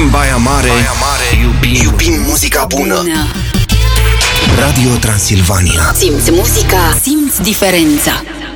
În Baia Mare, iubim muzica bună. Radio Transilvania. Simți muzica, simți diferența.